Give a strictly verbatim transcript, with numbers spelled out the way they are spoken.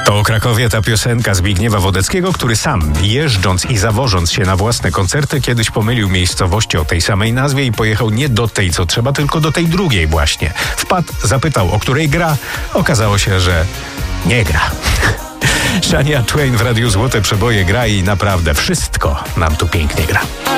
To o Krakowie ta piosenka Zbigniewa Wodeckiego, który sam, jeżdżąc i zawożąc się na własne koncerty, kiedyś pomylił miejscowości o tej samej nazwie i pojechał nie do tej, co trzeba, tylko do tej drugiej właśnie. Wpadł, zapytał, o której gra. Okazało się, że nie gra. Shania Twain w Radiu Złote Przeboje gra i naprawdę wszystko nam tu pięknie gra.